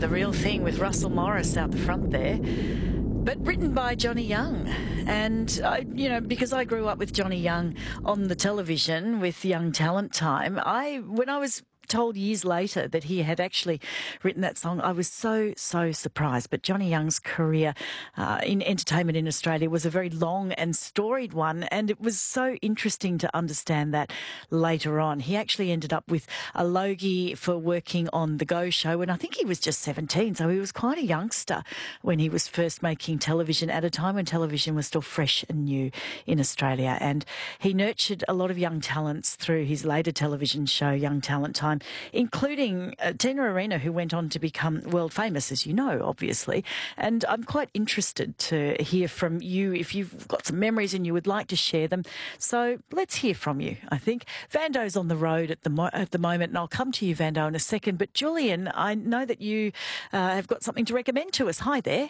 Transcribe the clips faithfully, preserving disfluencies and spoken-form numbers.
The Real Thing with Russell Morris out the front there. But written by Johnny Young. And, I, you know, because I grew up with Johnny Young on the television with Young Talent Time, I when I was told years later that he had actually written that song, I was so, so surprised. But Johnny Young's career uh, in entertainment in Australia was a very long and storied one, and it was so interesting to understand that later on. He actually ended up with a Logie for working on The Go Show, and I think he was just seventeen, so he was quite a youngster when he was first making television at a time when television was still fresh and new in Australia. And he nurtured a lot of young talents through his later television show, Young Talent Time, including uh, Tina Arena, who went on to become world famous, as you know, obviously. And I'm quite interested to hear from you if you've got some memories and you would like to share them. So let's hear from you, I think. Vando's on the road at the, mo- at the moment, and I'll come to you, Vando, in a second. But Julian, I know that you uh, have got something to recommend to us. Hi there.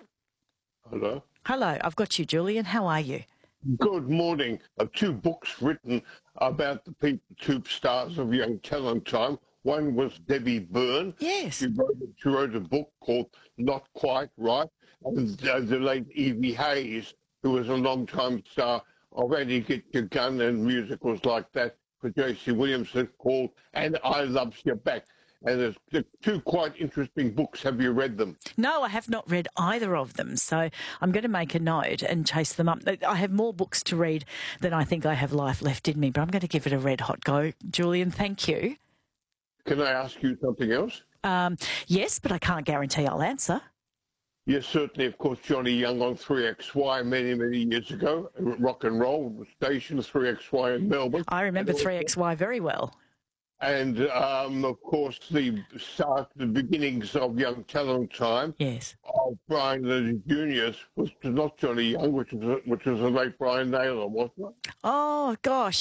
Hello. Hello, I've got you, Julian. How are you? Good morning. Uh, two books written about the people, two stars of Young Talent Time. One was Debbie Byrne. Yes. She wrote, she wrote a book called Not Quite Right. And uh, the late Evie Hayes, who was a long-time star of Eddie Get Your Gun and musicals like that for J C Williamson, called And I Loves You Back. And there's, there's two quite interesting books. Have you read them? No, I have not read either of them, so I'm going to make a note and chase them up. I have more books to read than I think I have life left in me, but I'm going to give it a red hot go. Julian, thank you. Can I ask you something else? Um, yes, but I can't guarantee I'll answer. Yes, certainly. Of course, Johnny Young on three X Y many, many years ago. Rock and roll station, three X Y in Melbourne. I remember three X Y very well. And, um, of course, the start, the beginnings of Young Talent Time. Yes. Of Brian the Juniors was not Johnny Young, which was which was the late Brian Naylor, wasn't it? Oh, gosh.